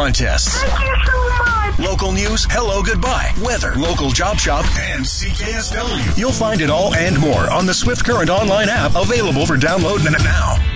contests. Thank you so much. Local news, hello, goodbye, weather, local job shop, and CKSW. You'll find it all and more on the Swift Current online app, available for download now.